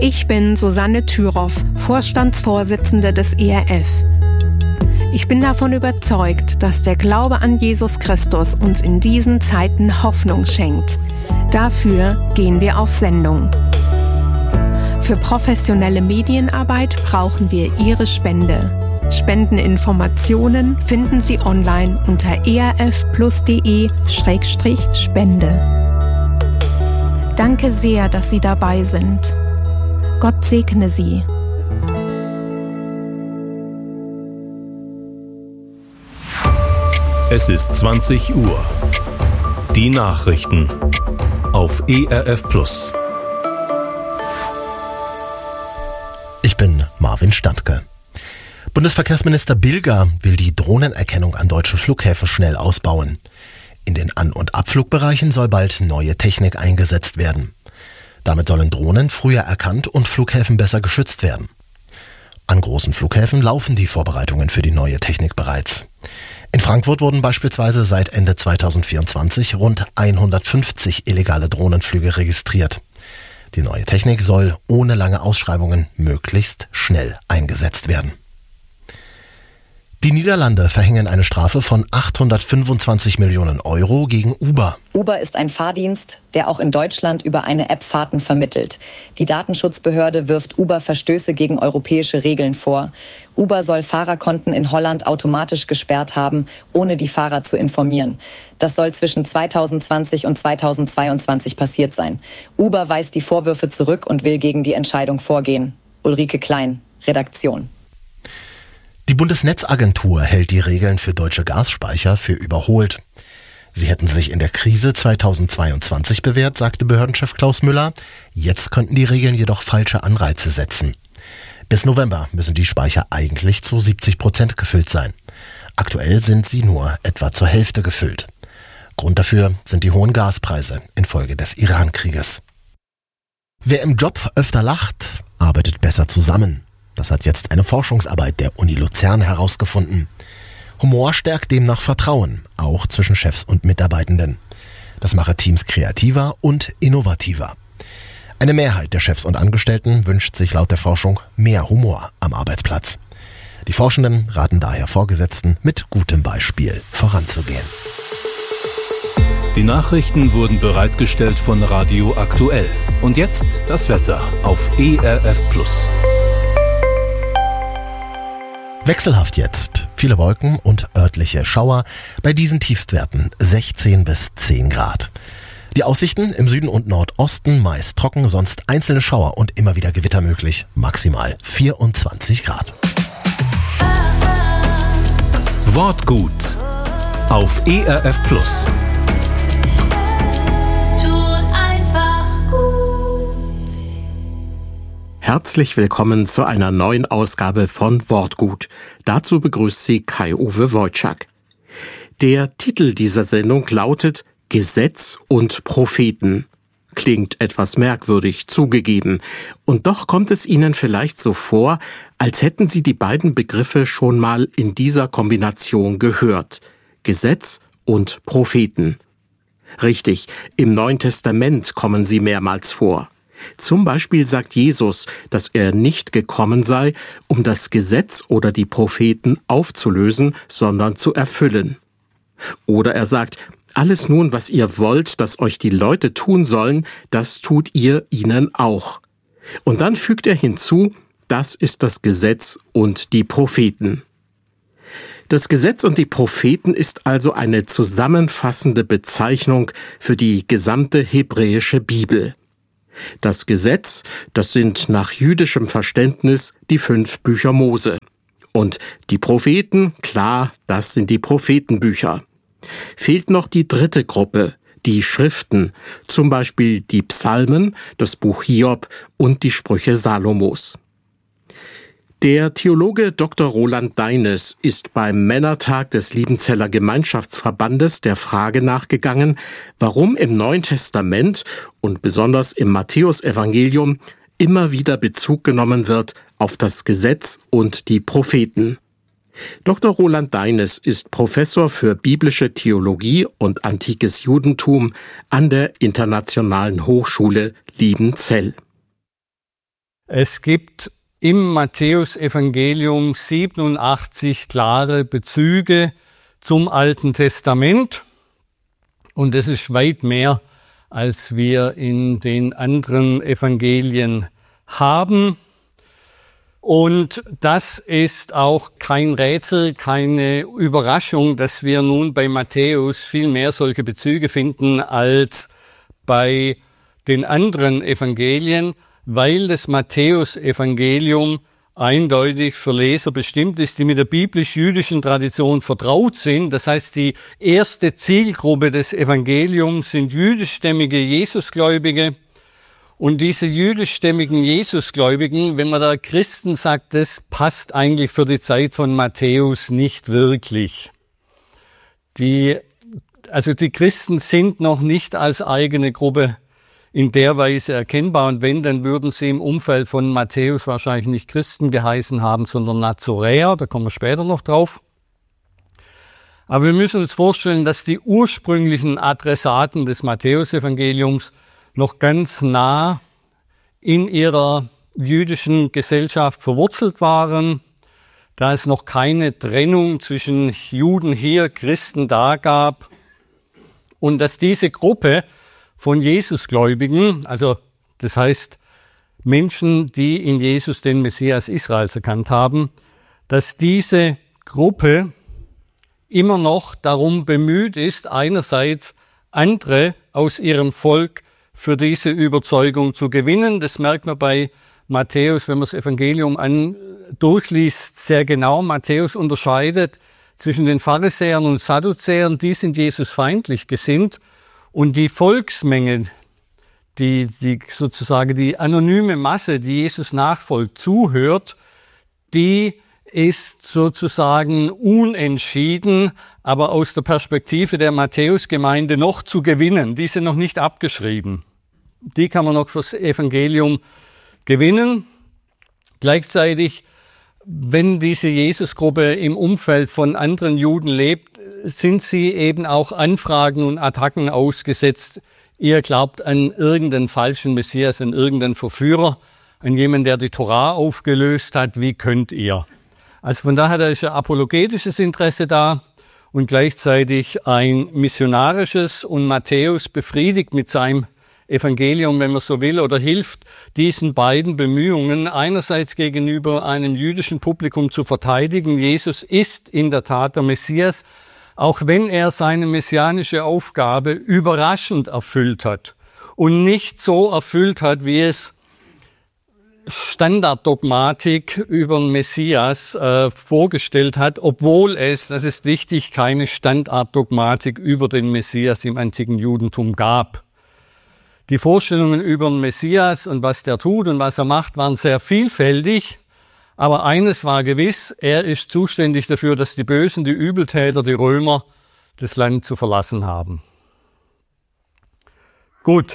Ich bin Susanne Thüroff, Vorstandsvorsitzende des ERF. Ich bin davon überzeugt, dass der Glaube an Jesus Christus uns in diesen Zeiten Hoffnung schenkt. Dafür gehen wir auf Sendung. Für professionelle Medienarbeit brauchen wir Ihre Spende. Spendeninformationen finden Sie online unter erfplus.de/spende. Danke sehr, dass Sie dabei sind. Gott segne Sie. Es ist 20 Uhr. Die Nachrichten auf ERF Plus. Ich bin Marvin Standke. Bundesverkehrsminister Bilger will die Drohnenerkennung an deutschen Flughäfen schnell ausbauen. In den An- und Abflugbereichen soll bald neue Technik eingesetzt werden. Damit sollen Drohnen früher erkannt und Flughäfen besser geschützt werden. An großen Flughäfen laufen die Vorbereitungen für die neue Technik bereits. In Frankfurt wurden beispielsweise seit Ende 2024 rund 150 illegale Drohnenflüge registriert. Die neue Technik soll ohne lange Ausschreibungen möglichst schnell eingesetzt werden. Die Niederlande verhängen eine Strafe von 825 Millionen Euro gegen Uber. Uber ist ein Fahrdienst, der auch in Deutschland über eine App Fahrten vermittelt. Die Datenschutzbehörde wirft Uber Verstöße gegen europäische Regeln vor. Uber soll Fahrerkonten in Holland automatisch gesperrt haben, ohne die Fahrer zu informieren. Das soll zwischen 2020 und 2022 passiert sein. Uber weist die Vorwürfe zurück und will gegen die Entscheidung vorgehen. Ulrike Klein, Redaktion. Die Bundesnetzagentur hält die Regeln für deutsche Gasspeicher für überholt. Sie hätten sich in der Krise 2022 bewährt, sagte Behördenchef Klaus Müller. Jetzt könnten die Regeln jedoch falsche Anreize setzen. Bis November müssen die Speicher eigentlich zu 70% gefüllt sein. Aktuell sind sie nur etwa zur Hälfte gefüllt. Grund dafür sind die hohen Gaspreise infolge des Iran-Krieges. Wer im Job öfter lacht, arbeitet besser zusammen. Das hat jetzt eine Forschungsarbeit der Uni Luzern herausgefunden. Humor stärkt demnach Vertrauen, auch zwischen Chefs und Mitarbeitenden. Das mache Teams kreativer und innovativer. Eine Mehrheit der Chefs und Angestellten wünscht sich laut der Forschung mehr Humor am Arbeitsplatz. Die Forschenden raten daher Vorgesetzten, mit gutem Beispiel voranzugehen. Die Nachrichten wurden bereitgestellt von Radio Aktuell. Und jetzt das Wetter auf ERF Plus. Wechselhaft jetzt. Viele Wolken und örtliche Schauer. Bei diesen Tiefstwerten 16 bis 10 Grad. Die Aussichten im Süden und Nordosten meist trocken, sonst einzelne Schauer und immer wieder Gewitter möglich. Maximal 24 Grad. Wortgut auf ERF Plus. Herzlich willkommen zu einer neuen Ausgabe von Wortgut. Dazu begrüßt Sie Kai-Uwe Wojczak. Der Titel dieser Sendung lautet Gesetz und Propheten. Klingt etwas merkwürdig, zugegeben. Und doch kommt es Ihnen vielleicht so vor, als hätten Sie die beiden Begriffe schon mal in dieser Kombination gehört. Gesetz und Propheten. Richtig, im Neuen Testament kommen sie mehrmals vor. Zum Beispiel sagt Jesus, dass er nicht gekommen sei, um das Gesetz oder die Propheten aufzulösen, sondern zu erfüllen. Oder er sagt, alles nun, was ihr wollt, dass euch die Leute tun sollen, das tut ihr ihnen auch. Und dann fügt er hinzu, das ist das Gesetz und die Propheten. Das Gesetz und die Propheten ist also eine zusammenfassende Bezeichnung für die gesamte hebräische Bibel. Das Gesetz, das sind nach jüdischem Verständnis die 5 Bücher Mose. Und die Propheten, klar, das sind die Prophetenbücher. Fehlt noch die dritte Gruppe, die Schriften, zum Beispiel die Psalmen, das Buch Hiob und die Sprüche Salomos. Der Theologe Dr. Roland Deines ist beim Männertag des Liebenzeller Gemeinschaftsverbandes der Frage nachgegangen, warum im Neuen Testament und besonders im Matthäusevangelium immer wieder Bezug genommen wird auf das Gesetz und die Propheten. Dr. Roland Deines ist Professor für biblische Theologie und antikes Judentum an der Internationalen Hochschule Liebenzell. Es gibt im Matthäusevangelium 87 klare Bezüge zum Alten Testament. Und das ist weit mehr, als wir in den anderen Evangelien haben. Und das ist auch kein Rätsel, keine Überraschung, dass wir nun bei Matthäus viel mehr solche Bezüge finden als bei den anderen Evangelien, weil das Matthäusevangelium eindeutig für Leser bestimmt ist, die mit der biblisch-jüdischen Tradition vertraut sind. Das heißt, die erste Zielgruppe des Evangeliums sind jüdischstämmige Jesusgläubige. Und diese jüdischstämmigen Jesusgläubigen, wenn man da Christen sagt, das passt eigentlich für die Zeit von Matthäus nicht wirklich. Die Christen sind noch nicht als eigene Gruppe in der Weise erkennbar. Und wenn, dann würden sie im Umfeld von Matthäus wahrscheinlich nicht Christen geheißen haben, sondern Nazoräer. Da kommen wir später noch drauf. Aber wir müssen uns vorstellen, dass die ursprünglichen Adressaten des Matthäusevangeliums noch ganz nah in ihrer jüdischen Gesellschaft verwurzelt waren, da es noch keine Trennung zwischen Juden hier, Christen da gab und dass diese Gruppe von Jesusgläubigen, also das heißt Menschen, die in Jesus den Messias Israels erkannt haben, dass diese Gruppe immer noch darum bemüht ist, einerseits andere aus ihrem Volk für diese Überzeugung zu gewinnen. Das merkt man bei Matthäus, wenn man das Evangelium durchliest, sehr genau. Matthäus unterscheidet zwischen den Pharisäern und Sadduzäern, die sind Jesus feindlich gesinnt, und die Volksmenge, die sozusagen die anonyme Masse, die Jesus nachfolgt, zuhört, die ist sozusagen unentschieden, aber aus der Perspektive der Matthäusgemeinde noch zu gewinnen. Die sind noch nicht abgeschrieben. Die kann man noch fürs Evangelium gewinnen. Gleichzeitig, wenn diese Jesusgruppe im Umfeld von anderen Juden lebt, sind sie eben auch Anfragen und Attacken ausgesetzt. Ihr glaubt an irgendeinen falschen Messias, an irgendeinen Verführer, an jemanden, der die Torah aufgelöst hat. Wie könnt ihr? Also von daher ist ein apologetisches Interesse da und gleichzeitig ein missionarisches, und Matthäus befriedigt mit seinem Evangelium, wenn man so will, oder hilft diesen beiden Bemühungen, einerseits gegenüber einem jüdischen Publikum zu verteidigen. Jesus ist in der Tat der Messias, auch wenn er seine messianische Aufgabe überraschend erfüllt hat und nicht so erfüllt hat, wie es Standarddogmatik über den Messias vorgestellt hat, obwohl es, das ist wichtig, keine Standarddogmatik über den Messias im antiken Judentum gab. Die Vorstellungen über den Messias und was der tut und was er macht, waren sehr vielfältig, aber eines war gewiss, er ist zuständig dafür, dass die Bösen, die Übeltäter, die Römer das Land zu verlassen haben. Gut.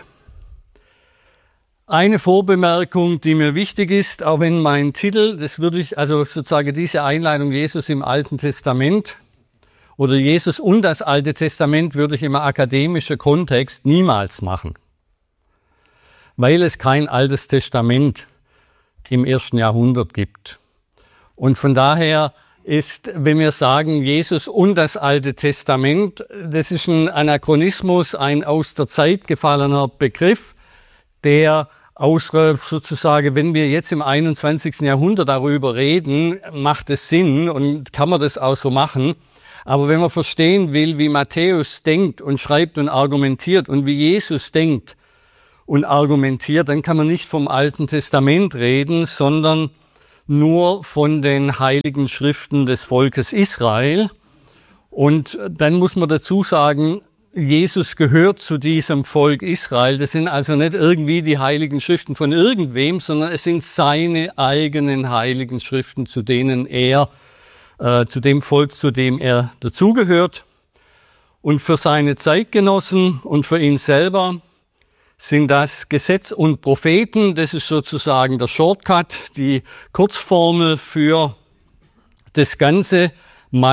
Eine Vorbemerkung, die mir wichtig ist, auch wenn mein Titel, das würde ich, also sozusagen diese Einleitung Jesus im Alten Testament oder Jesus und das Alte Testament würde ich im akademischen Kontext niemals machen, weil es kein Altes Testament im 1. Jahrhundert gibt. Und von daher ist, wenn wir sagen Jesus und das Alte Testament, das ist ein Anachronismus, ein aus der Zeit gefallener Begriff, der sozusagen, wenn wir jetzt im 21. Jahrhundert darüber reden, macht es Sinn und kann man das auch so machen. Aber wenn man verstehen will, wie Matthäus denkt und schreibt und argumentiert und wie Jesus denkt und argumentiert, dann kann man nicht vom Alten Testament reden, sondern nur von den heiligen Schriften des Volkes Israel. Und dann muss man dazu sagen, Jesus gehört zu diesem Volk Israel. Das sind also nicht irgendwie die heiligen Schriften von irgendwem, sondern es sind seine eigenen heiligen Schriften, zu denen er, zu dem Volk, zu dem er dazugehört. Und für seine Zeitgenossen und für ihn selber sind das Gesetz und Propheten. Das ist sozusagen der Shortcut, die Kurzformel für das Ganze.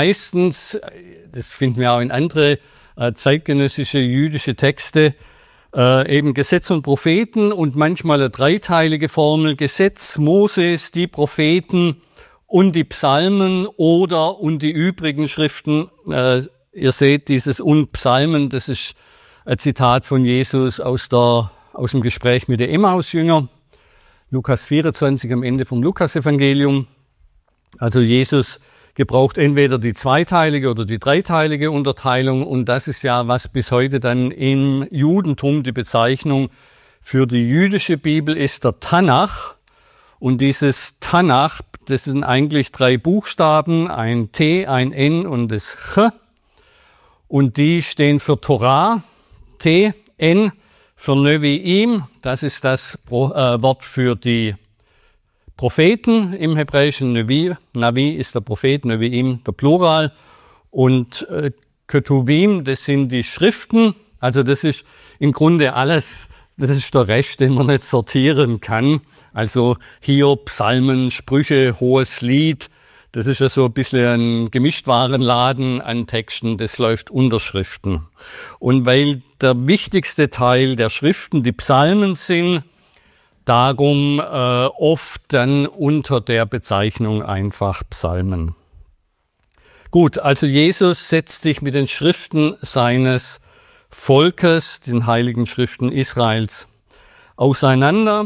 Meistens, das finden wir auch in andere zeitgenössische jüdische Texte, eben Gesetz und Propheten und manchmal eine dreiteilige Formel, Gesetz, Moses, die Propheten und die Psalmen und die übrigen Schriften. Ihr seht dieses und Psalmen, das ist ein Zitat von Jesus aus dem Gespräch mit den Emmaus-Jüngern. Lukas 24 am Ende vom Lukas-Evangelium. Also Jesus gebraucht entweder die zweiteilige oder die dreiteilige Unterteilung und das ist ja, was bis heute dann im Judentum die Bezeichnung für die jüdische Bibel ist, der Tanach. Und dieses Tanach, das sind eigentlich 3 Buchstaben, ein T, ein N und das Ch. Und die stehen für Torah, T, N, für Nevi'im, das ist das Wort für die Propheten im Hebräischen. Navi ist der Prophet, Nevi'im der Plural. Und Ketuvim, das sind die Schriften. Also das ist im Grunde alles, das ist der Rest, den man nicht sortieren kann. Also Hiob, Psalmen, Sprüche, Hohes Lied. Das ist ja so ein bisschen ein Gemischtwarenladen an Texten, das läuft unter Schriften. Und weil der wichtigste Teil der Schriften die Psalmen sind, darum oft dann unter der Bezeichnung einfach Psalmen. Gut, also Jesus setzt sich mit den Schriften seines Volkes, den heiligen Schriften Israels, auseinander.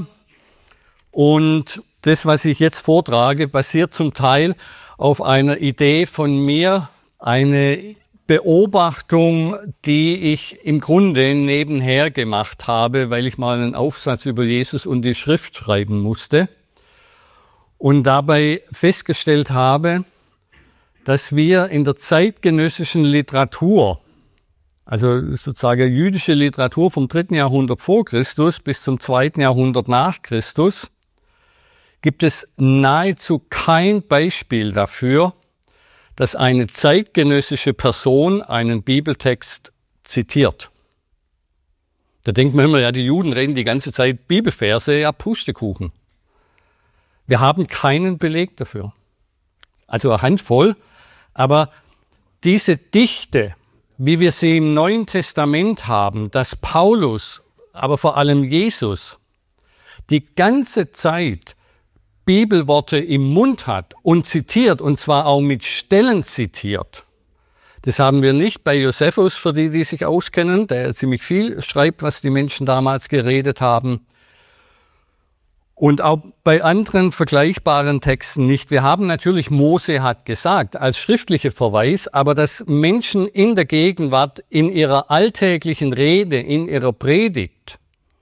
Und das, was ich jetzt vortrage, basiert zum Teil auf einer Idee von mir, eine Beobachtung, die ich im Grunde nebenher gemacht habe, weil ich mal einen Aufsatz über Jesus und die Schrift schreiben musste und dabei festgestellt habe, dass wir in der zeitgenössischen Literatur, also sozusagen jüdische Literatur vom 3. Jahrhundert vor Christus bis zum 2. Jahrhundert nach Christus, gibt es nahezu kein Beispiel dafür, dass eine zeitgenössische Person einen Bibeltext zitiert. Da denkt man immer, ja, die Juden reden die ganze Zeit Bibelverse, ja, Pustekuchen. Wir haben keinen Beleg dafür. Also eine Handvoll, aber diese Dichte, wie wir sie im Neuen Testament haben, dass Paulus, aber vor allem Jesus, die ganze Zeit Bibelworte im Mund hat und zitiert, und zwar auch mit Stellen zitiert. Das haben wir nicht bei Josephus, für die sich auskennen, der ziemlich viel schreibt, was die Menschen damals geredet haben. Und auch bei anderen vergleichbaren Texten nicht. Wir haben natürlich, Mose hat gesagt, als schriftlicher Verweis, aber dass Menschen in der Gegenwart, in ihrer alltäglichen Rede, in ihrer Predigt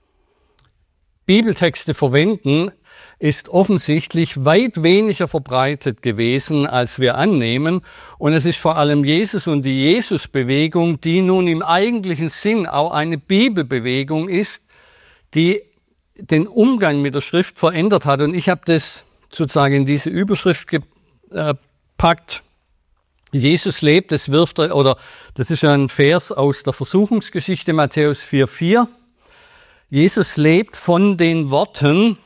Bibeltexte verwenden, ist offensichtlich weit weniger verbreitet gewesen, als wir annehmen. Und es ist vor allem Jesus und die Jesusbewegung, die nun im eigentlichen Sinn auch eine Bibelbewegung ist, die den Umgang mit der Schrift verändert hat. Und ich habe das sozusagen in diese Überschrift gepackt. Jesus lebt, das ist ein Vers aus der Versuchungsgeschichte, Matthäus 4,4. Jesus lebt von den Worten,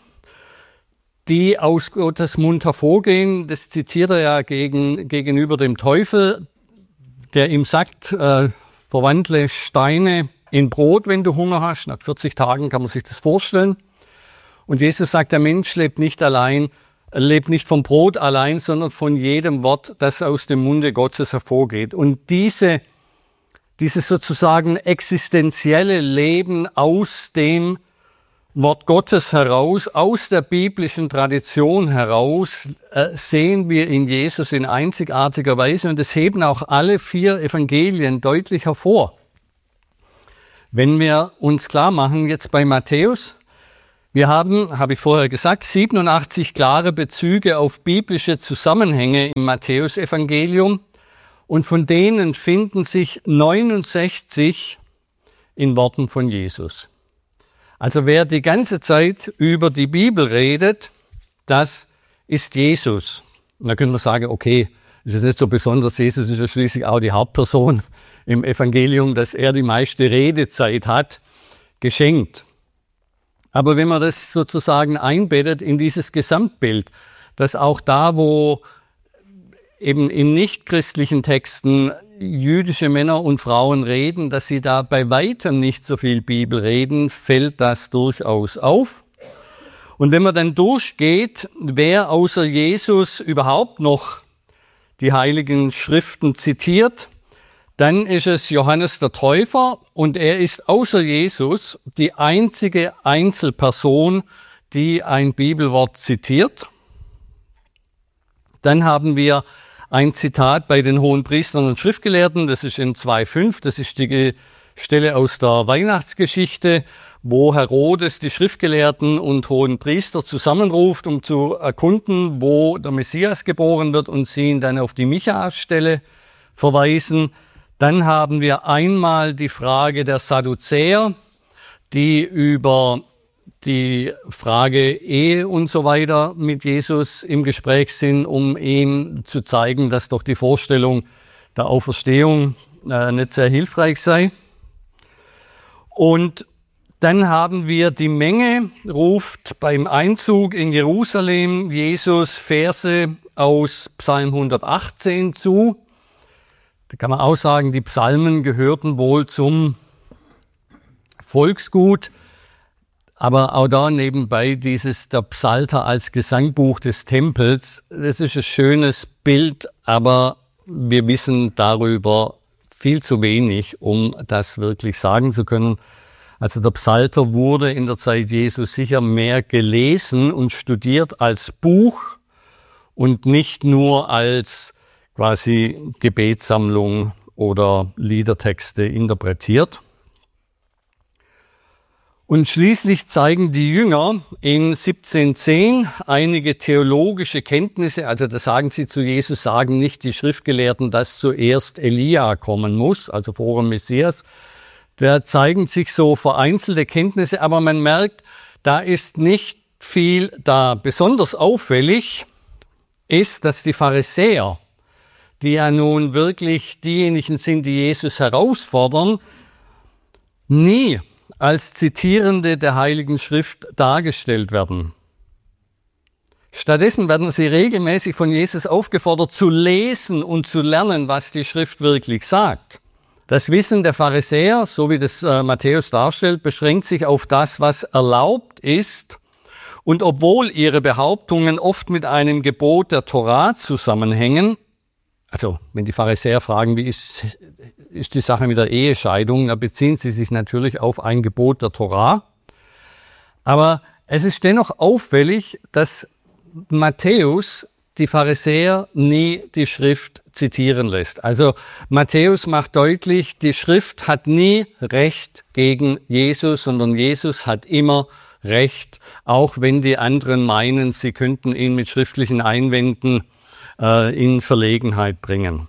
die aus Gottes Mund hervorgehen. Das zitiert er ja gegenüber dem Teufel, der ihm sagt, verwandle Steine in Brot, wenn du Hunger hast. Nach 40 Tagen kann man sich das vorstellen. Und Jesus sagt, der Mensch lebt nicht vom Brot allein, sondern von jedem Wort, das aus dem Munde Gottes hervorgeht. Und dieses sozusagen existenzielle Leben aus dem Wort Gottes heraus, aus der biblischen Tradition heraus, sehen wir in Jesus in einzigartiger Weise. Und das heben auch alle 4 Evangelien deutlich hervor. Wenn wir uns klar machen, jetzt bei Matthäus, wir haben, habe ich vorher gesagt, 87 klare Bezüge auf biblische Zusammenhänge im Matthäus-Evangelium. Und von denen finden sich 69 in Worten von Jesus. Also wer die ganze Zeit über die Bibel redet, das ist Jesus. Und da können wir sagen, okay, das ist nicht so besonders, Jesus ist ja schließlich auch die Hauptperson im Evangelium, dass er die meiste Redezeit hat, geschenkt. Aber wenn man das sozusagen einbettet in dieses Gesamtbild, dass auch da, wo eben in nichtchristlichen Texten jüdische Männer und Frauen reden, dass sie da bei weitem nicht so viel Bibel reden, fällt das durchaus auf. Und wenn man dann durchgeht, wer außer Jesus überhaupt noch die Heiligen Schriften zitiert, dann ist es Johannes der Täufer und er ist außer Jesus die einzige Einzelperson, die ein Bibelwort zitiert. Dann haben wir ein Zitat bei den Hohenpriestern und Schriftgelehrten, das ist in 2,5, das ist die Stelle aus der Weihnachtsgeschichte, wo Herodes die Schriftgelehrten und Hohenpriester zusammenruft, um zu erkunden, wo der Messias geboren wird und sie ihn dann auf die Michaas-Stelle verweisen. Dann haben wir einmal die Frage der Sadduzäer, die über die Frage Ehe und so weiter mit Jesus im Gespräch sind, um ihm zu zeigen, dass doch die Vorstellung der Auferstehung nicht sehr hilfreich sei. Und dann haben wir die Menge, ruft beim Einzug in Jerusalem Jesus Verse aus Psalm 118 zu. Da kann man auch sagen, die Psalmen gehörten wohl zum Volksgut. Aber auch da nebenbei der Psalter als Gesangbuch des Tempels, das ist ein schönes Bild, aber wir wissen darüber viel zu wenig, um das wirklich sagen zu können. Also der Psalter wurde in der Zeit Jesu sicher mehr gelesen und studiert als Buch und nicht nur als quasi Gebetssammlung oder Liedertexte interpretiert. Und schließlich zeigen die Jünger in 17,10 einige theologische Kenntnisse, also da sagen sie zu Jesus, sagen nicht die Schriftgelehrten, dass zuerst Elia kommen muss, also vor dem Messias. Da zeigen sich so vereinzelte Kenntnisse, aber man merkt, da ist nicht viel da. Besonders auffällig ist, dass die Pharisäer, die ja nun wirklich diejenigen sind, die Jesus herausfordern, nie als Zitierende der Heiligen Schrift dargestellt werden. Stattdessen werden sie regelmäßig von Jesus aufgefordert, zu lesen und zu lernen, was die Schrift wirklich sagt. Das Wissen der Pharisäer, so wie das Matthäus darstellt, beschränkt sich auf das, was erlaubt ist. Und obwohl ihre Behauptungen oft mit einem Gebot der Torah zusammenhängen, also wenn die Pharisäer fragen, wie ist die Sache mit der Ehescheidung, da beziehen sie sich natürlich auf ein Gebot der Torah. Aber es ist dennoch auffällig, dass Matthäus die Pharisäer nie die Schrift zitieren lässt. Also Matthäus macht deutlich, die Schrift hat nie Recht gegen Jesus, sondern Jesus hat immer Recht, auch wenn die anderen meinen, sie könnten ihn mit schriftlichen Einwänden in Verlegenheit bringen.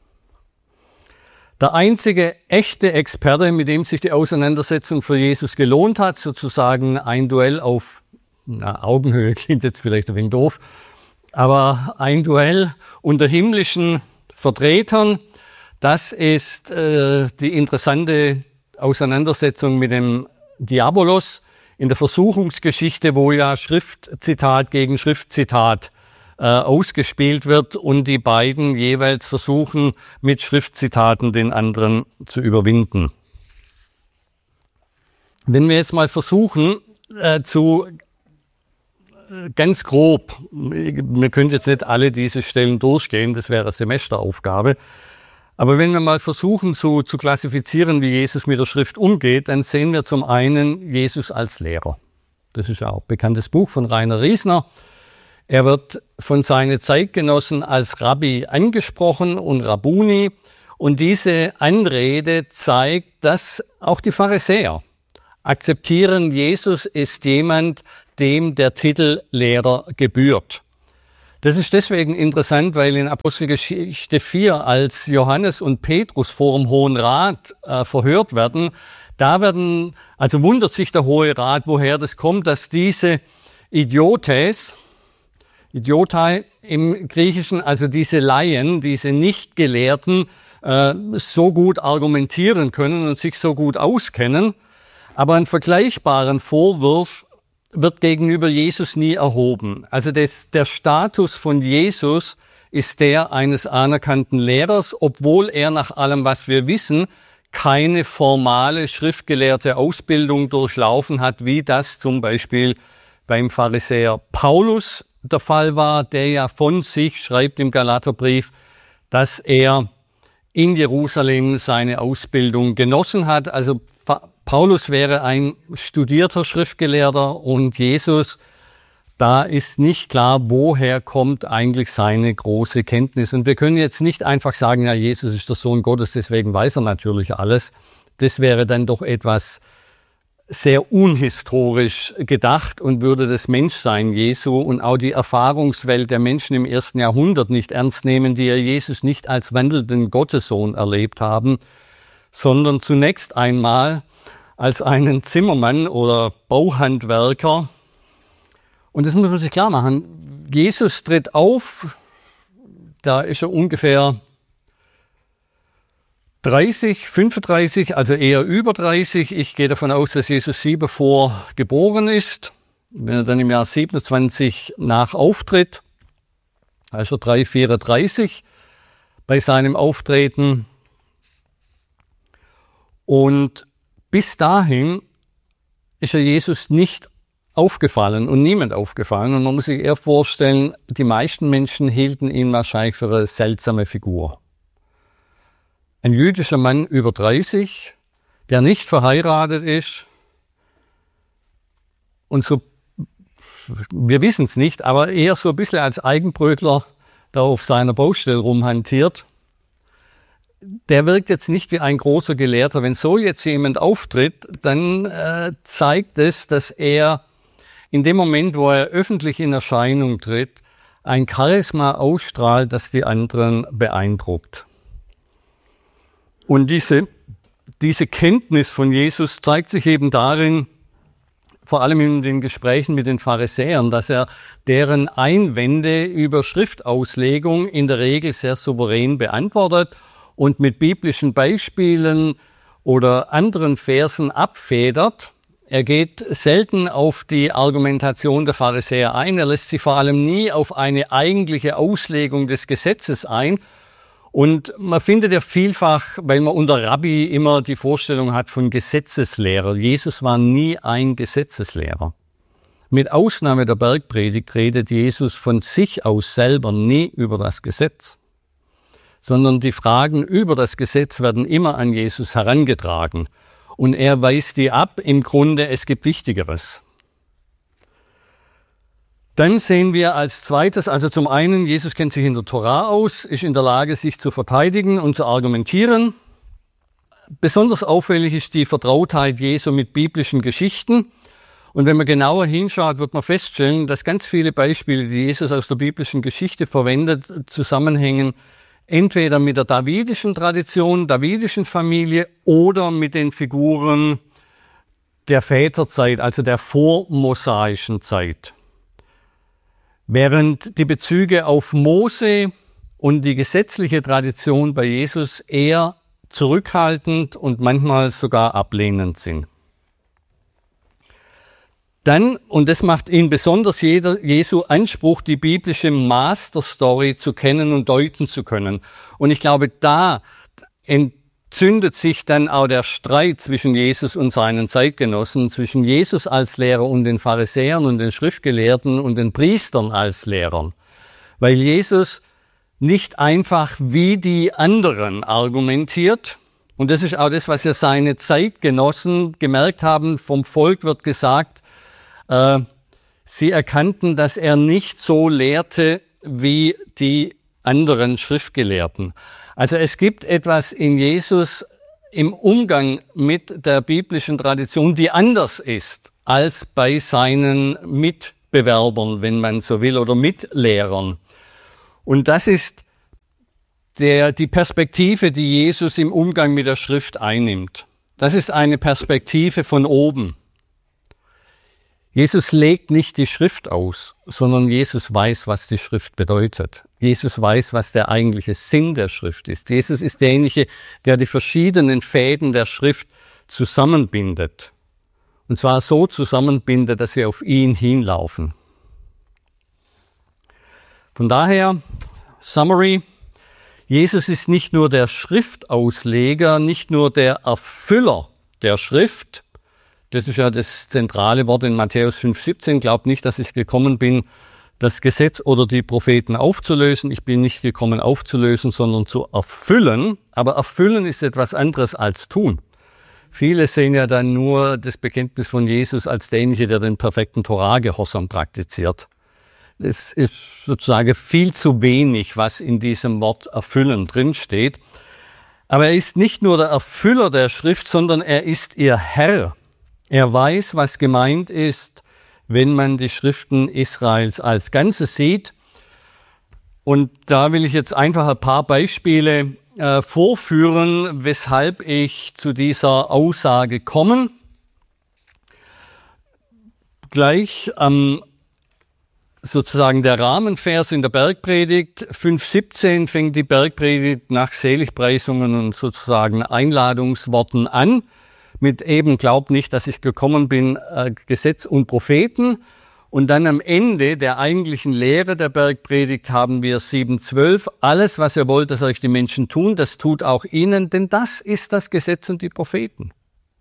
Der einzige echte Experte, mit dem sich die Auseinandersetzung für Jesus gelohnt hat, sozusagen ein Duell auf Augenhöhe, klingt jetzt vielleicht ein wenig doof, aber ein Duell unter himmlischen Vertretern, das ist die interessante Auseinandersetzung mit dem Diabolos in der Versuchungsgeschichte, wo ja Schriftzitat gegen Schriftzitat ausgespielt wird und die beiden jeweils versuchen, mit Schriftzitaten den anderen zu überwinden. Wenn wir jetzt mal versuchen, ganz grob, wir können jetzt nicht alle diese Stellen durchgehen, das wäre eine Semesteraufgabe, aber wenn wir mal versuchen zu klassifizieren, wie Jesus mit der Schrift umgeht, dann sehen wir zum einen Jesus als Lehrer. Das ist ja auch ein bekanntes Buch von Rainer Riesner. Er wird von seinen Zeitgenossen als Rabbi angesprochen und Rabbuni. Und diese Anrede zeigt, dass auch die Pharisäer akzeptieren, Jesus ist jemand, dem der Titel Lehrer gebührt. Das ist deswegen interessant, weil in Apostelgeschichte 4, als Johannes und Petrus vor dem Hohen Rat verhört werden, also wundert sich der Hohe Rat, woher das kommt, dass diese Idiotai im Griechischen, also diese Laien, diese Nichtgelehrten, so gut argumentieren können und sich so gut auskennen. Aber einen vergleichbaren Vorwurf wird gegenüber Jesus nie erhoben. Also der Status von Jesus ist der eines anerkannten Lehrers, obwohl er nach allem, was wir wissen, keine formale schriftgelehrte Ausbildung durchlaufen hat, wie das zum Beispiel beim Pharisäer Paulus der Fall war, der ja von sich schreibt im Galaterbrief, dass er in Jerusalem seine Ausbildung genossen hat. Also Paulus wäre ein studierter Schriftgelehrter und Jesus, da ist nicht klar, woher kommt eigentlich seine große Kenntnis. Und wir können jetzt nicht einfach sagen, ja, Jesus ist der Sohn Gottes, deswegen weiß er natürlich alles. Das wäre dann doch etwas sehr unhistorisch gedacht und würde das Menschsein Jesu und auch die Erfahrungswelt der Menschen im 1. Jahrhundert nicht ernst nehmen, die ja Jesus nicht als wandelnden Gottessohn erlebt haben, sondern zunächst einmal als einen Zimmermann oder Bauhandwerker. Und das muss man sich klar machen. Jesus tritt auf, da ist er ungefähr 30, 35, also eher über 30. Ich gehe davon aus, dass Jesus 7 vor geboren ist. Wenn er dann im Jahr 27 nach auftritt, also 34 bei seinem Auftreten. Und bis dahin ist ja Jesus nicht aufgefallen und niemand aufgefallen. Und man muss sich eher vorstellen, die meisten Menschen hielten ihn wahrscheinlich für eine seltsame Figur. Ein jüdischer Mann über 30, der nicht verheiratet ist und so, wir wissen es nicht, aber eher so ein bisschen als Eigenbrötler da auf seiner Baustelle rumhantiert, der wirkt jetzt nicht wie ein großer Gelehrter. Wenn so jetzt jemand auftritt, dann zeigt es, dass er in dem Moment, wo er öffentlich in Erscheinung tritt, ein Charisma ausstrahlt, das die anderen beeindruckt. Und diese Kenntnis von Jesus zeigt sich eben darin, vor allem in den Gesprächen mit den Pharisäern, dass er deren Einwände über Schriftauslegung in der Regel sehr souverän beantwortet und mit biblischen Beispielen oder anderen Versen abfedert. Er geht selten auf die Argumentation der Pharisäer ein. Er lässt sich vor allem nie auf eine eigentliche Auslegung des Gesetzes ein. Und man findet ja vielfach, weil man unter Rabbi immer die Vorstellung hat von Gesetzeslehrer. Jesus war nie ein Gesetzeslehrer. Mit Ausnahme der Bergpredigt redet Jesus von sich aus selber nie über das Gesetz, sondern die Fragen über das Gesetz werden immer an Jesus herangetragen. Und er weist die ab, im Grunde, es gibt Wichtigeres. Dann sehen wir als zweites, also zum einen, Jesus kennt sich in der Torah aus, ist in der Lage, sich zu verteidigen und zu argumentieren. Besonders auffällig ist die Vertrautheit Jesu mit biblischen Geschichten. Und wenn man genauer hinschaut, wird man feststellen, dass ganz viele Beispiele, die Jesus aus der biblischen Geschichte verwendet, zusammenhängen entweder mit der davidischen Tradition, davidischen Familie oder mit den Figuren der Väterzeit, also der vormosaischen Zeit. Während die Bezüge auf Mose und die gesetzliche Tradition bei Jesus eher zurückhaltend und manchmal sogar ablehnend sind. Dann, und das macht ihn besonders Jesu Anspruch, die biblische Masterstory zu kennen und deuten zu können. Und ich glaube, da entzündet sich dann auch der Streit zwischen Jesus und seinen Zeitgenossen, zwischen Jesus als Lehrer und den Pharisäern und den Schriftgelehrten und den Priestern als Lehrern. Weil Jesus nicht einfach wie die anderen argumentiert. Und das ist auch das, was ja seine Zeitgenossen gemerkt haben. Vom Volk wird gesagt, sie erkannten, dass er nicht so lehrte wie die anderen Schriftgelehrten. Also es gibt etwas in Jesus im Umgang mit der biblischen Tradition, die anders ist als bei seinen Mitbewerbern, wenn man so will, oder Mitlehrern. Und das ist die Perspektive, die Jesus im Umgang mit der Schrift einnimmt. Das ist eine Perspektive von oben. Jesus legt nicht die Schrift aus, sondern Jesus weiß, was die Schrift bedeutet. Jesus weiß, was der eigentliche Sinn der Schrift ist. Jesus ist derjenige, der die verschiedenen Fäden der Schrift zusammenbindet. Und zwar so zusammenbindet, dass sie auf ihn hinlaufen. Von daher Summary. Jesus ist nicht nur der Schriftausleger, nicht nur der Erfüller der Schrift. Das ist ja das zentrale Wort in Matthäus 5,17. Glaubt nicht, dass ich gekommen bin, das Gesetz oder die Propheten aufzulösen. Ich bin nicht gekommen aufzulösen, sondern zu erfüllen. Aber erfüllen ist etwas anderes als tun. Viele sehen ja dann nur das Bekenntnis von Jesus als derjenige, der den perfekten Torah-Gehorsam praktiziert. Es ist sozusagen viel zu wenig, was in diesem Wort erfüllen drinsteht. Aber er ist nicht nur der Erfüller der Schrift, sondern er ist ihr Herr. Er weiß, was gemeint ist, wenn man die Schriften Israels als Ganzes sieht. Und da will ich jetzt einfach ein paar Beispiele vorführen, weshalb ich zu dieser Aussage komme. Gleich sozusagen der Rahmenvers in der Bergpredigt. 5,17 fängt die Bergpredigt nach Seligpreisungen und sozusagen Einladungsworten an. Mit eben, glaubt nicht, dass ich gekommen bin, Gesetz und Propheten. Und dann am Ende der eigentlichen Lehre der Bergpredigt haben wir 7,12. Alles, was ihr wollt, dass euch die Menschen tun, das tut auch ihnen, denn das ist das Gesetz und die Propheten.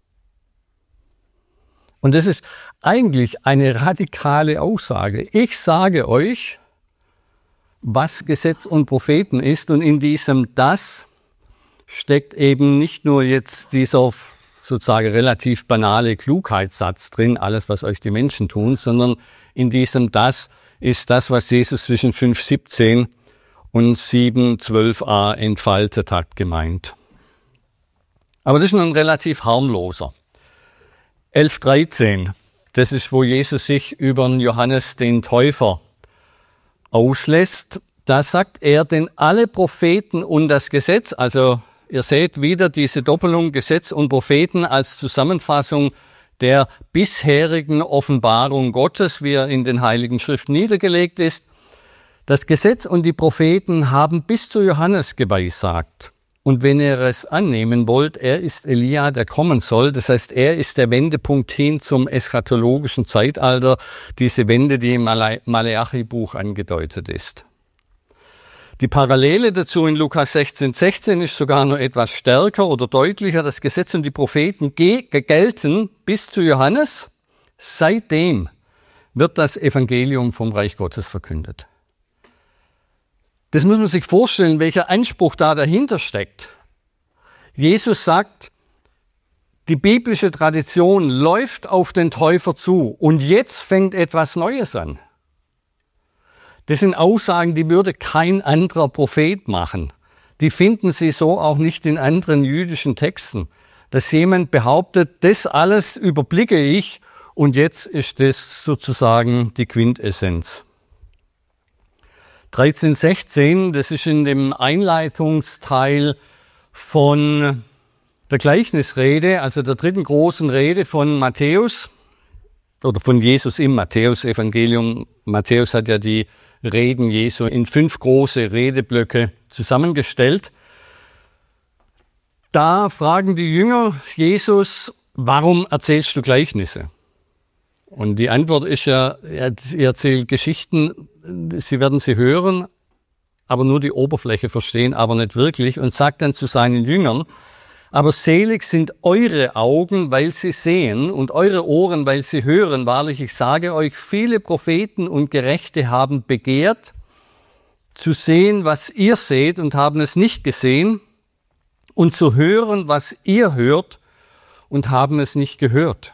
Und das ist eigentlich eine radikale Aussage. Ich sage euch, was Gesetz und Propheten ist. Und in diesem Das steckt eben nicht nur jetzt dieser sozusagen relativ banale Klugheitssatz drin, alles, was euch die Menschen tun, sondern in diesem Das ist das, was Jesus zwischen 5,17 und 7,12a entfaltet hat, gemeint. Aber das ist ein relativ harmloser. 11,13, das ist, wo Jesus sich über Johannes den Täufer auslässt. Da sagt er, denn alle Propheten und das Gesetz, also ihr seht wieder diese Doppelung Gesetz und Propheten als Zusammenfassung der bisherigen Offenbarung Gottes, wie er in den Heiligen Schriften niedergelegt ist. Das Gesetz und die Propheten haben bis zu Johannes geweissagt. Und wenn ihr es annehmen wollt, er ist Elia, der kommen soll. Das heißt, er ist der Wendepunkt hin zum eschatologischen Zeitalter, diese Wende, die im Maleachi-Buch angedeutet ist. Die Parallele dazu in Lukas 16,16 ist sogar noch etwas stärker oder deutlicher. Das Gesetz und die Propheten gelten bis zu Johannes. Seitdem wird das Evangelium vom Reich Gottes verkündet. Das muss man sich vorstellen, welcher Anspruch da dahinter steckt. Jesus sagt, die biblische Tradition läuft auf den Täufer zu und jetzt fängt etwas Neues an. Das sind Aussagen, die würde kein anderer Prophet machen. Die finden Sie so auch nicht in anderen jüdischen Texten. Dass jemand behauptet, das alles überblicke ich und jetzt ist das sozusagen die Quintessenz. 13,16, das ist in dem Einleitungsteil von der Gleichnisrede, also der dritten großen Rede von Matthäus oder von Jesus im Matthäus-Evangelium. Matthäus hat ja die Reden Jesu in 5 große Redeblöcke zusammengestellt. Da fragen die Jünger Jesus, warum erzählst du Gleichnisse? Und die Antwort ist ja, er erzählt Geschichten, sie werden sie hören, aber nur die Oberfläche verstehen, aber nicht wirklich. Und sagt dann zu seinen Jüngern, aber selig sind eure Augen, weil sie sehen, und eure Ohren, weil sie hören. Wahrlich, ich sage euch, viele Propheten und Gerechte haben begehrt, zu sehen, was ihr seht, und haben es nicht gesehen, und zu hören, was ihr hört, und haben es nicht gehört.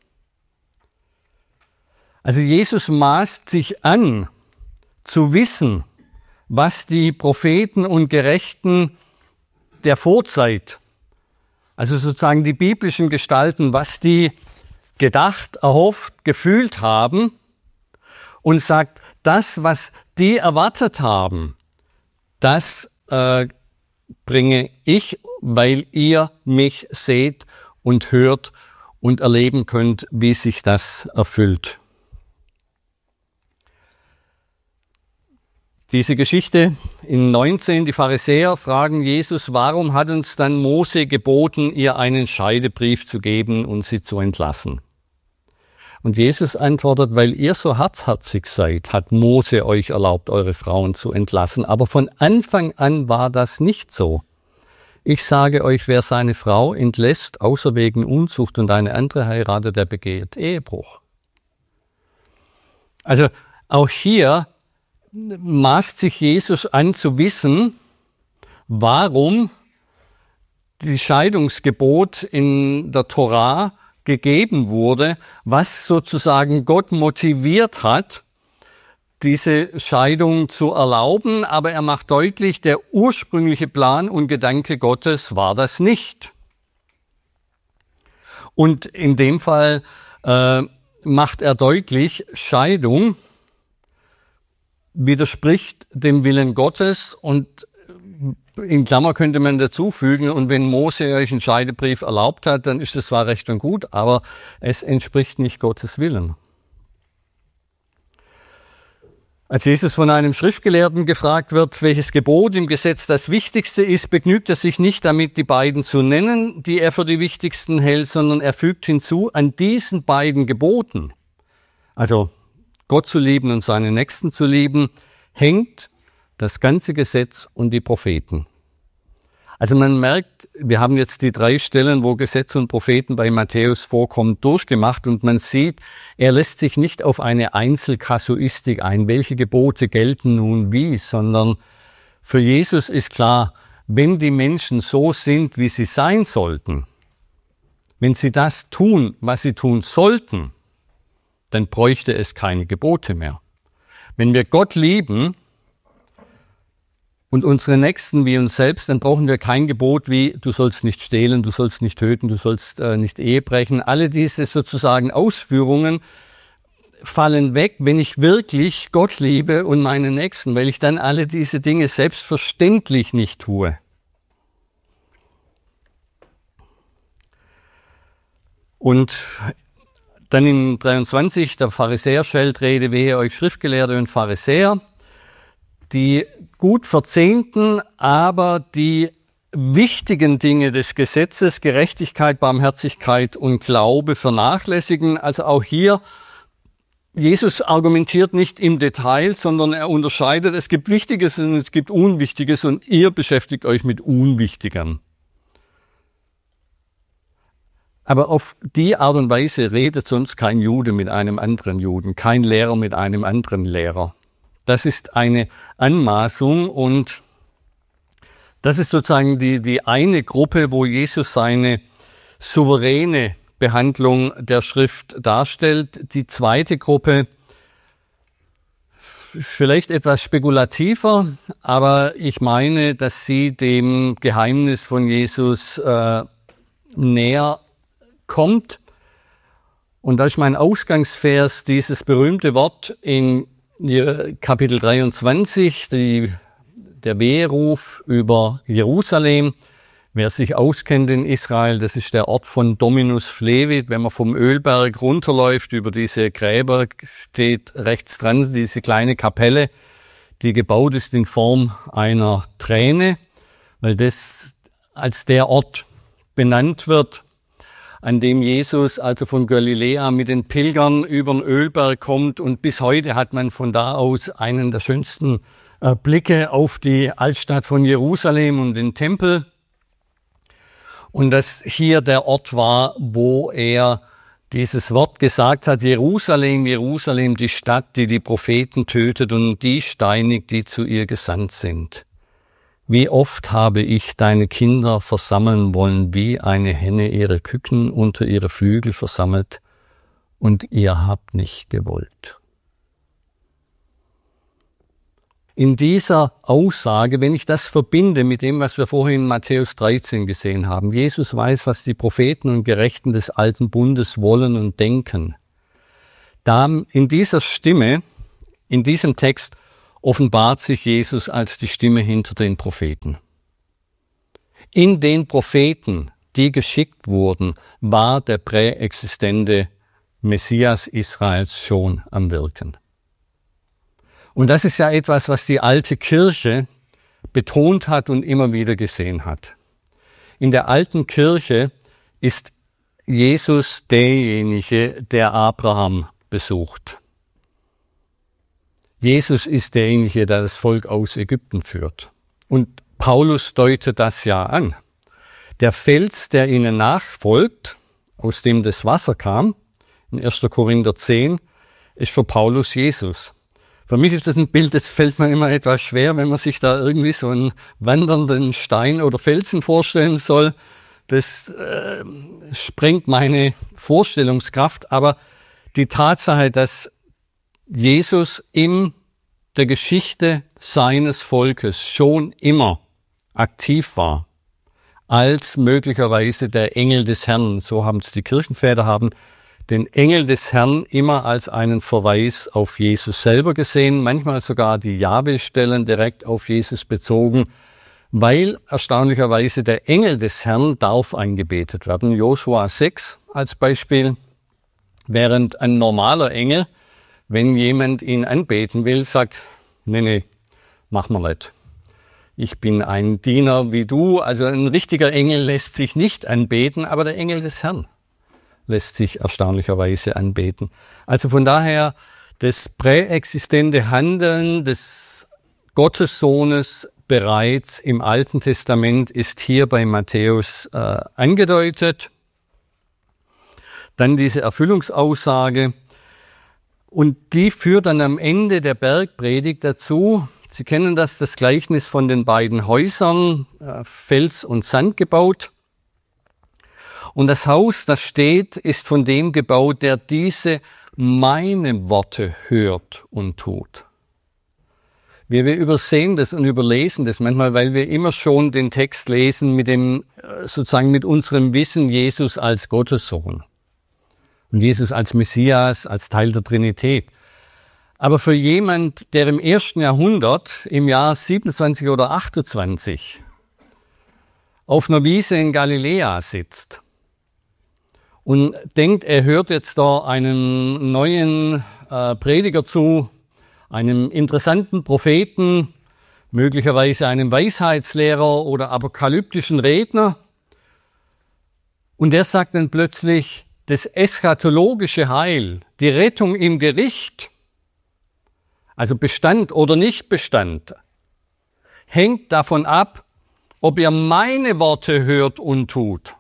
Also Jesus maßt sich an, zu wissen, was die Propheten und Gerechten der Vorzeit, also sozusagen die biblischen Gestalten, was die gedacht, erhofft, gefühlt haben, und sagt, das, was die erwartet haben, das bringe ich, weil ihr mich seht und hört und erleben könnt, wie sich das erfüllt. Diese Geschichte in 19, die Pharisäer fragen Jesus, warum hat uns dann Mose geboten, ihr einen Scheidebrief zu geben und sie zu entlassen? Und Jesus antwortet, weil ihr so hartherzig seid, hat Mose euch erlaubt, eure Frauen zu entlassen. Aber von Anfang an war das nicht so. Ich sage euch, wer seine Frau entlässt, außer wegen Unzucht und eine andere heiratet, der begeht Ehebruch. Also auch hier maßt sich Jesus an zu wissen, warum das Scheidungsgebot in der Tora gegeben wurde, was sozusagen Gott motiviert hat, diese Scheidung zu erlauben. Aber er macht deutlich, der ursprüngliche Plan und Gedanke Gottes war das nicht. Und in dem Fall macht er deutlich, Scheidung widerspricht dem Willen Gottes und in Klammer könnte man dazu fügen, und wenn Mose euch einen Scheidebrief erlaubt hat, dann ist das zwar recht und gut, aber es entspricht nicht Gottes Willen. Als Jesus von einem Schriftgelehrten gefragt wird, welches Gebot im Gesetz das wichtigste ist, begnügt er sich nicht damit, die beiden zu nennen, die er für die wichtigsten hält, sondern er fügt hinzu, an diesen beiden Geboten, also Gott zu lieben und seinen Nächsten zu lieben, hängt das ganze Gesetz und die Propheten. Also man merkt, wir haben jetzt die 3 Stellen, wo Gesetz und Propheten bei Matthäus vorkommen, durchgemacht und man sieht, er lässt sich nicht auf eine Einzelkasuistik ein, welche Gebote gelten nun wie, sondern für Jesus ist klar, wenn die Menschen so sind, wie sie sein sollten, wenn sie das tun, was sie tun sollten, dann bräuchte es keine Gebote mehr. Wenn wir Gott lieben und unsere Nächsten wie uns selbst, dann brauchen wir kein Gebot wie, du sollst nicht stehlen, du sollst nicht töten, du sollst nicht Ehe brechen. Alle diese sozusagen Ausführungen fallen weg, wenn ich wirklich Gott liebe und meine Nächsten, weil ich dann alle diese Dinge selbstverständlich nicht tue. Und dann in 23, der Pharisäer-Scheltrede, wehe euch Schriftgelehrte und Pharisäer, die gut verzehnten, aber die wichtigen Dinge des Gesetzes, Gerechtigkeit, Barmherzigkeit und Glaube vernachlässigen. Also auch hier, Jesus argumentiert nicht im Detail, sondern er unterscheidet, es gibt Wichtiges und es gibt Unwichtiges und ihr beschäftigt euch mit Unwichtigem. Aber auf die Art und Weise redet sonst kein Jude mit einem anderen Juden, kein Lehrer mit einem anderen Lehrer. Das ist eine Anmaßung und das ist sozusagen die eine Gruppe, wo Jesus seine souveräne Behandlung der Schrift darstellt. Die zweite Gruppe, vielleicht etwas spekulativer, aber ich meine, dass sie dem Geheimnis von Jesus näher kommt. Und da ist mein Ausgangsvers dieses berühmte Wort in Kapitel 23, der Weheruf über Jerusalem. Wer sich auskennt in Israel, das ist der Ort von Dominus Flevit. Wenn man vom Ölberg runterläuft, über diese Gräber steht rechts dran diese kleine Kapelle, die gebaut ist in Form einer Träne, weil das als der Ort benannt wird, an dem Jesus also von Galiläa mit den Pilgern über den Ölberg kommt. Und bis heute hat man von da aus einen der schönsten Blicke auf die Altstadt von Jerusalem und den Tempel. Und dass hier der Ort war, wo er dieses Wort gesagt hat, Jerusalem, Jerusalem, die Stadt, die die Propheten tötet und die steinigt, die zu ihr gesandt sind. Wie oft habe ich deine Kinder versammeln wollen, wie eine Henne ihre Küken unter ihre Flügel versammelt, und ihr habt nicht gewollt. In dieser Aussage, wenn ich das verbinde mit dem, was wir vorhin in Matthäus 13 gesehen haben, Jesus weiß, was die Propheten und Gerechten des alten Bundes wollen und denken. Da in dieser Stimme, in diesem Text, offenbart sich Jesus als die Stimme hinter den Propheten. In den Propheten, die geschickt wurden, war der präexistente Messias Israels schon am Wirken. Und das ist ja etwas, was die alte Kirche betont hat und immer wieder gesehen hat. In der alten Kirche ist Jesus derjenige, der Abraham besucht. Jesus ist derjenige, der das Volk aus Ägypten führt. Und Paulus deutet das ja an. Der Fels, der ihnen nachfolgt, aus dem das Wasser kam, in 1. Korinther 10, ist für Paulus Jesus. Für mich ist das ein Bild, das fällt mir immer etwas schwer, wenn man sich da irgendwie so einen wandernden Stein oder Felsen vorstellen soll. Das sprengt meine Vorstellungskraft. Aber die Tatsache, dass Jesus in der Geschichte seines Volkes schon immer aktiv war, als möglicherweise der Engel des Herrn, so haben es die Kirchenväter, haben den Engel des Herrn immer als einen Verweis auf Jesus selber gesehen, manchmal sogar die Jahwe-Stellen direkt auf Jesus bezogen, weil erstaunlicherweise der Engel des Herrn darf angebetet werden. Josua 6 als Beispiel, während ein normaler Engel, wenn jemand ihn anbeten will, sagt, nee, mach mal nicht. Ich bin ein Diener wie du. Also ein richtiger Engel lässt sich nicht anbeten, aber der Engel des Herrn lässt sich erstaunlicherweise anbeten. Also von daher, das präexistente Handeln des Gottessohnes bereits im Alten Testament ist hier bei Matthäus angedeutet. Dann diese Erfüllungsaussage. Und die führt dann am Ende der Bergpredigt dazu, Sie kennen das Gleichnis von den beiden Häusern, Fels und Sand gebaut. Und das Haus, das steht, ist von dem gebaut, der diese meine Worte hört und tut. Wir übersehen das und überlesen das manchmal, weil wir immer schon den Text lesen mit unserem Wissen Jesus als Gottessohn. Und Jesus als Messias, als Teil der Trinität. Aber für jemand, der im 1. Jahrhundert, im Jahr 27 oder 28, auf einer Wiese in Galiläa sitzt und denkt, er hört jetzt da einen neuen Prediger zu, einem interessanten Propheten, möglicherweise einem Weisheitslehrer oder apokalyptischen Redner, und der sagt dann plötzlich, das eschatologische Heil, die Rettung im Gericht, also Bestand oder Nichtbestand, hängt davon ab, ob ihr meine Worte hört und tut.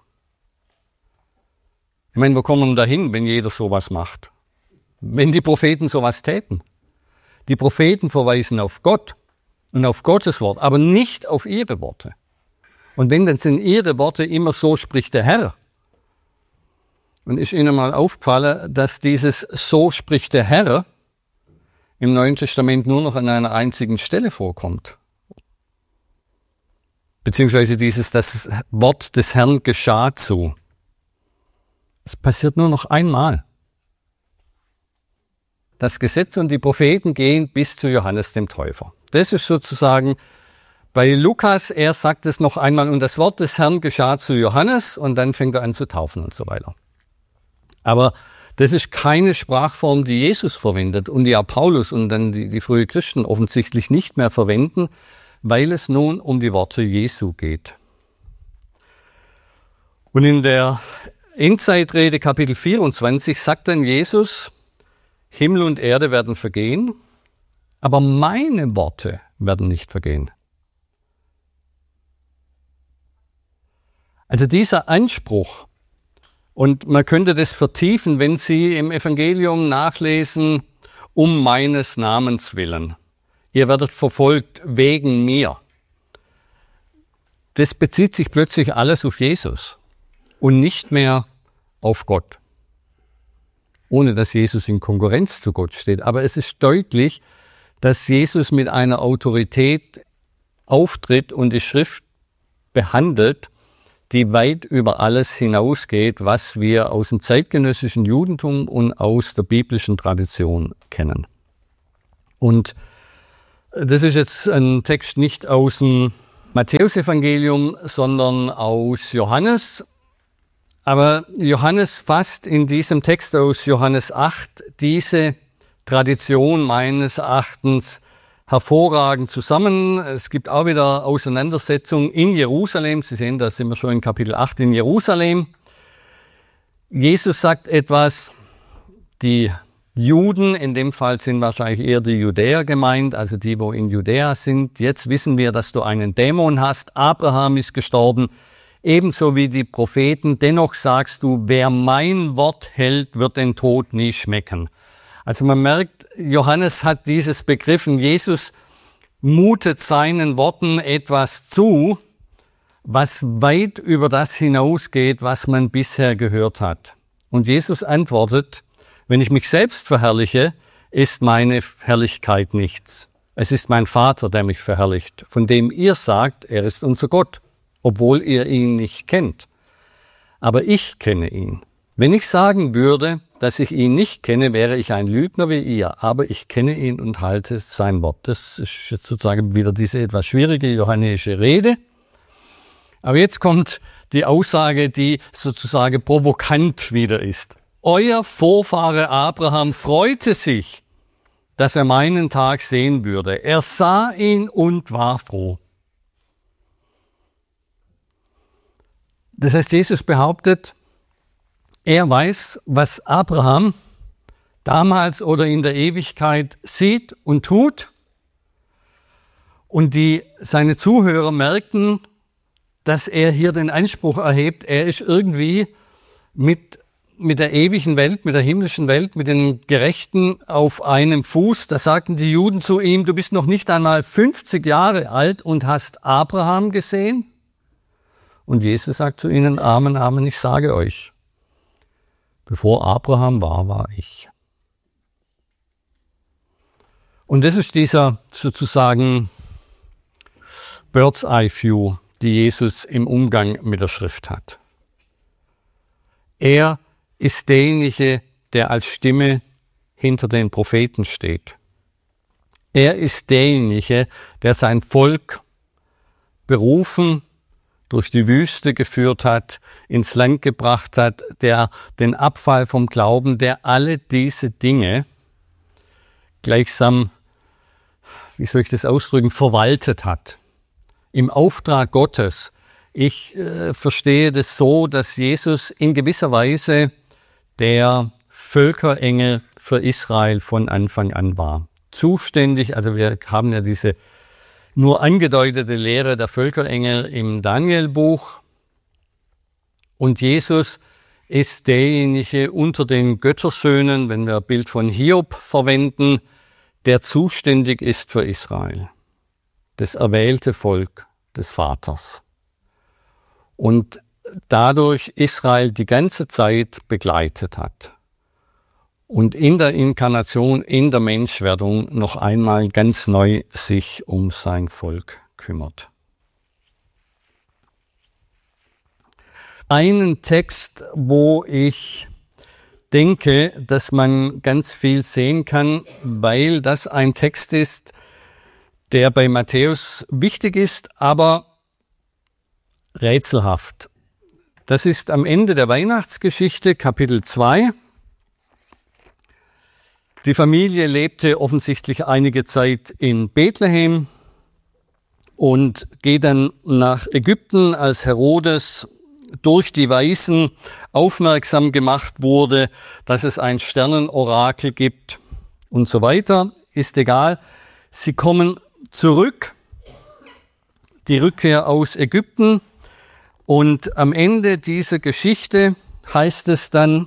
Ich meine, wo kommen wir dahin, wenn jeder sowas macht? Wenn die Propheten sowas täten. Die Propheten verweisen auf Gott und auf Gottes Wort, aber nicht auf ihre Worte. Und wenn, dann sind ihre Worte immer so spricht der Herr. Und ist Ihnen mal aufgefallen, dass dieses so spricht der Herr im Neuen Testament nur noch an einer einzigen Stelle vorkommt. Beziehungsweise das Wort des Herrn geschah zu. Es passiert nur noch einmal. Das Gesetz und die Propheten gehen bis zu Johannes dem Täufer. Das ist sozusagen bei Lukas, er sagt es noch einmal, und das Wort des Herrn geschah zu Johannes, und dann fängt er an zu taufen und so weiter. Aber das ist keine Sprachform, die Jesus verwendet und die auch Paulus und dann die frühen Christen offensichtlich nicht mehr verwenden, weil es nun um die Worte Jesu geht. Und in der Endzeitrede Kapitel 24 sagt dann Jesus, Himmel und Erde werden vergehen, aber meine Worte werden nicht vergehen. Also dieser Anspruch, und man könnte das vertiefen, wenn Sie im Evangelium nachlesen, um meines Namens willen. Ihr werdet verfolgt wegen mir. Das bezieht sich plötzlich alles auf Jesus und nicht mehr auf Gott. Ohne dass Jesus in Konkurrenz zu Gott steht. Aber es ist deutlich, dass Jesus mit einer Autorität auftritt und die Schrift behandelt, die weit über alles hinausgeht, was wir aus dem zeitgenössischen Judentum und aus der biblischen Tradition kennen. Und das ist jetzt ein Text nicht aus dem Matthäusevangelium, sondern aus Johannes. Aber Johannes fasst in diesem Text aus Johannes 8 diese Tradition meines Erachtens hervorragend zusammen. Es gibt auch wieder Auseinandersetzungen in Jerusalem. Sie sehen, da sind wir schon in Kapitel 8 in Jerusalem. Jesus sagt etwas, die Juden, in dem Fall sind wahrscheinlich eher die Judäer gemeint, also die, wo in Judäa sind. Jetzt wissen wir, dass du einen Dämon hast. Abraham ist gestorben, ebenso wie die Propheten. Dennoch sagst du, wer mein Wort hält, wird den Tod nie schmecken. Also man merkt, Johannes hat dieses begriffen. Jesus mutet seinen Worten etwas zu, was weit über das hinausgeht, was man bisher gehört hat. Und Jesus antwortet, wenn ich mich selbst verherrliche, ist meine Herrlichkeit nichts. Es ist mein Vater, der mich verherrlicht, von dem ihr sagt, er ist unser Gott, obwohl ihr ihn nicht kennt. Aber ich kenne ihn. Wenn ich sagen würde, dass ich ihn nicht kenne, wäre ich ein Lügner wie ihr, aber ich kenne ihn und halte sein Wort. Das ist jetzt sozusagen wieder diese etwas schwierige johannäische Rede. Aber jetzt kommt die Aussage, die sozusagen provokant wieder ist. Euer Vorfahre Abraham freute sich, dass er meinen Tag sehen würde. Er sah ihn und war froh. Das heißt, Jesus behauptet, er weiß, was Abraham damals oder in der Ewigkeit sieht und tut. Und seine Zuhörer merkten, dass er hier den Anspruch erhebt, er ist irgendwie mit der ewigen Welt, mit der himmlischen Welt, mit den Gerechten auf einem Fuß. Da sagten die Juden zu ihm, du bist noch nicht einmal 50 Jahre alt und hast Abraham gesehen? Und Jesus sagt zu ihnen, Amen, Amen, ich sage euch, bevor Abraham war ich. Und das ist dieser sozusagen Bird's Eye View, die Jesus im Umgang mit der Schrift hat. Er ist derjenige, der als Stimme hinter den Propheten steht. Er ist derjenige, der sein Volk berufen, durch die Wüste geführt hat, ins Land gebracht hat, der den Abfall vom Glauben, der alle diese Dinge gleichsam, wie soll ich das ausdrücken, verwaltet hat. Im Auftrag Gottes. Ich verstehe das so, dass Jesus in gewisser Weise der Völkerengel für Israel von Anfang an war. Zuständig, also wir haben ja diese nur angedeutete Lehre der Völkerengel im Danielbuch. Und Jesus ist derjenige unter den Göttersöhnen, wenn wir ein Bild von Hiob verwenden, der zuständig ist für Israel. Das erwählte Volk des Vaters. Und dadurch Israel die ganze Zeit begleitet hat. Und in der Inkarnation, in der Menschwerdung noch einmal ganz neu sich um sein Volk kümmert. Einen Text, wo ich denke, dass man ganz viel sehen kann, weil das ein Text ist, der bei Matthäus wichtig ist, aber rätselhaft. Das ist am Ende der Weihnachtsgeschichte, Kapitel 2. Die Familie lebte offensichtlich einige Zeit in Bethlehem und geht dann nach Ägypten, als Herodes durch die Weisen aufmerksam gemacht wurde, dass es ein Sternenorakel gibt und so weiter. Ist egal. Sie kommen zurück, die Rückkehr aus Ägypten, und am Ende dieser Geschichte heißt es dann,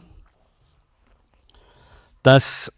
dass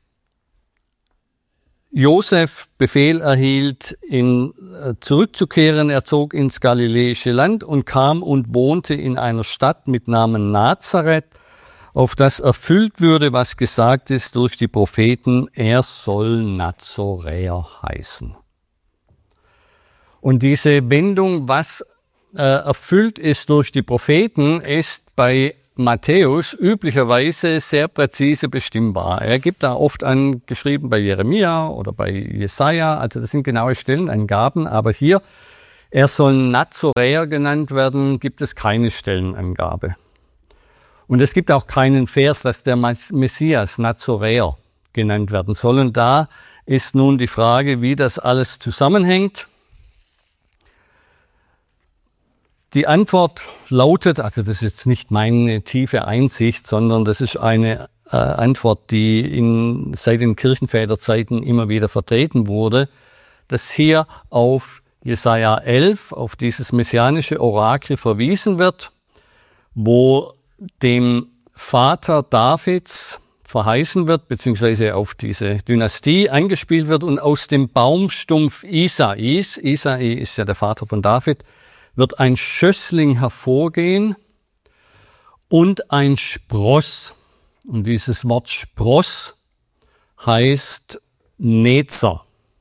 Josef Befehl erhielt, zurückzukehren. Er zog ins galiläische Land und kam und wohnte in einer Stadt mit Namen Nazareth, auf das erfüllt würde, was gesagt ist durch die Propheten, er soll Nazoräer heißen. Und diese Wendung, was erfüllt ist durch die Propheten, ist bei Matthäus üblicherweise sehr präzise bestimmbar. Er gibt da oft angeschrieben bei Jeremia oder bei Jesaja, also das sind genaue Stellenangaben, aber hier, er soll Nazoräer genannt werden, gibt es keine Stellenangabe. Und es gibt auch keinen Vers, dass der Messias Nazoräer genannt werden soll. Und da ist nun die Frage, wie das alles zusammenhängt. die Antwort lautet, also das ist jetzt nicht meine tiefe Einsicht, sondern das ist eine Antwort, die seit den Kirchenväterzeiten immer wieder vertreten wurde, dass hier auf Jesaja 11, auf dieses messianische Orakel verwiesen wird, wo dem Vater Davids verheißen wird, beziehungsweise auf diese Dynastie angespielt wird und aus dem Baumstumpf Isais, Isai ist ja der Vater von David, wird ein Schössling hervorgehen und ein Spross. Und dieses Wort Spross heißt Netzer.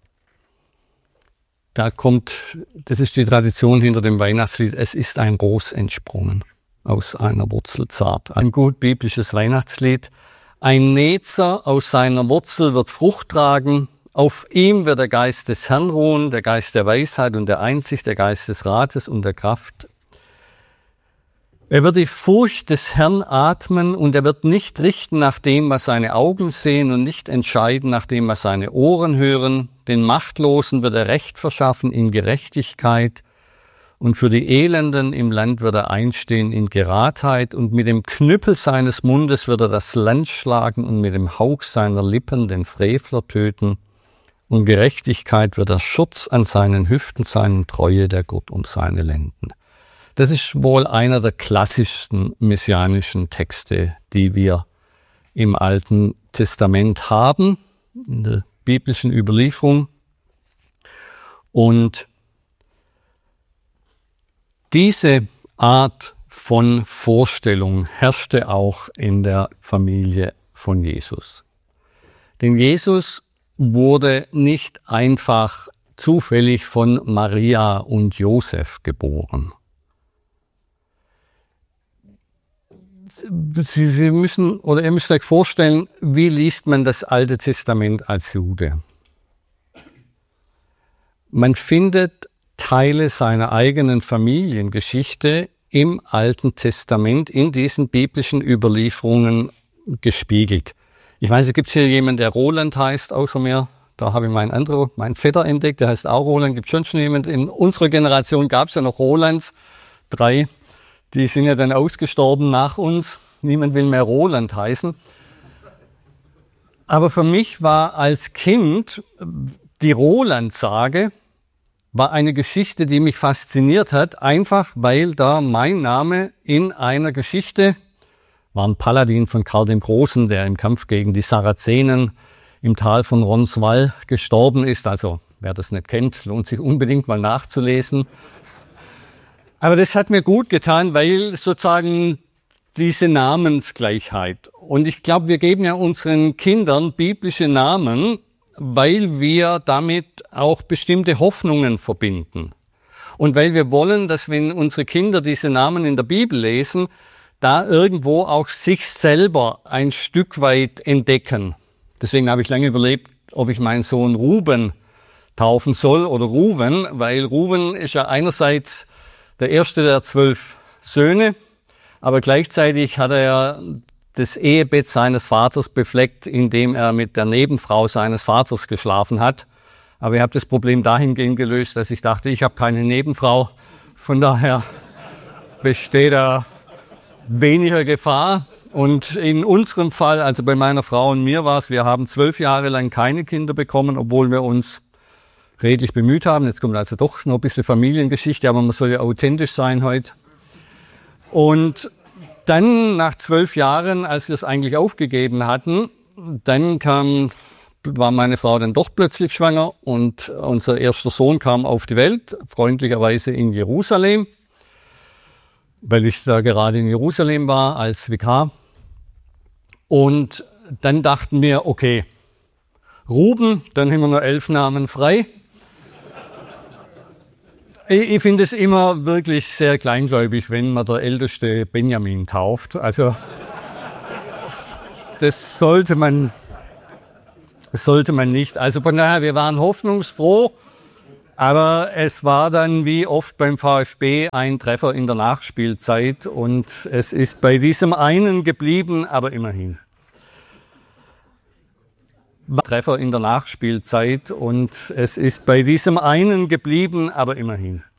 Das ist die Tradition hinter dem Weihnachtslied, es ist ein Ros entsprungen aus einer Wurzel zart. Ein gut biblisches Weihnachtslied. Ein Netzer aus seiner Wurzel wird Frucht tragen. Auf ihm wird der Geist des Herrn ruhen, der Geist der Weisheit und der Einsicht, der Geist des Rates und der Kraft. Er wird die Furcht des Herrn atmen und er wird nicht richten nach dem, was seine Augen sehen und nicht entscheiden nach dem, was seine Ohren hören. Den Machtlosen wird er Recht verschaffen in Gerechtigkeit und für die Elenden im Land wird er einstehen in Geradheit und mit dem Knüppel seines Mundes wird er das Land schlagen und mit dem Hauch seiner Lippen den Frevler töten. Und Gerechtigkeit wird der Schutz an seinen Hüften sein und Treue der Gurt um seine Lenden. Das ist wohl einer der klassischsten messianischen Texte, die wir im Alten Testament haben, in der biblischen Überlieferung. Und diese Art von Vorstellung herrschte auch in der Familie von Jesus. Denn Jesus wurde nicht einfach zufällig von Maria und Josef geboren. Sie müssen, oder ihr müsst euch vorstellen, wie liest man das Alte Testament als Jude? Man findet Teile seiner eigenen Familiengeschichte im Alten Testament, in diesen biblischen Überlieferungen gespiegelt. Ich weiß, es gibt hier jemanden, der Roland heißt, außer mir. Da habe ich meinen Vetter entdeckt, der heißt auch Roland. Gibt schon jemanden. In unserer Generation gab es ja noch Rolands, 3. Die sind ja dann ausgestorben nach uns. Niemand will mehr Roland heißen. Aber für mich war als Kind die Roland-Sage war eine Geschichte, die mich fasziniert hat, einfach weil da mein Name in einer Geschichte war ein Paladin von Karl dem Großen, der im Kampf gegen die Sarazenen im Tal von Roncesvalles gestorben ist. Also wer das nicht kennt, lohnt sich unbedingt mal nachzulesen. Aber das hat mir gut getan, weil sozusagen diese Namensgleichheit. Und ich glaube, wir geben ja unseren Kindern biblische Namen, weil wir damit auch bestimmte Hoffnungen verbinden. Und weil wir wollen, dass wenn unsere Kinder diese Namen in der Bibel lesen, da irgendwo auch sich selber ein Stück weit entdecken. Deswegen habe ich lange überlegt, ob ich meinen Sohn Ruben taufen soll oder Ruven, weil Ruven ist ja einerseits der erste der 12 Söhne, aber gleichzeitig hat er ja das Ehebett seines Vaters befleckt, indem er mit der Nebenfrau seines Vaters geschlafen hat. Aber ich habe das Problem dahingehend gelöst, dass ich dachte, ich habe keine Nebenfrau. Von daher besteht da weniger Gefahr. Und in unserem Fall, also bei meiner Frau und mir war es, wir haben 12 Jahre lang keine Kinder bekommen, obwohl wir uns redlich bemüht haben. Jetzt kommt also doch noch ein bisschen Familiengeschichte, aber man soll ja authentisch sein heute. Und dann nach 12 Jahren, als wir es eigentlich aufgegeben hatten, dann war meine Frau dann doch plötzlich schwanger und unser erster Sohn kam auf die Welt, freundlicherweise in Jerusalem, weil ich da gerade in Jerusalem war als Vikar. Und dann dachten wir, okay, Ruben, dann haben wir nur 11 Namen frei. Ich finde es immer wirklich sehr kleingläubig, wenn man der älteste Benjamin tauft. Also das sollte man nicht. Also von daher, wir waren hoffnungsfroh, aber es war dann wie oft beim VfB ein Treffer in der Nachspielzeit und es ist bei diesem einen geblieben, aber immerhin. Treffer in der Nachspielzeit und es ist bei diesem einen geblieben, aber immerhin.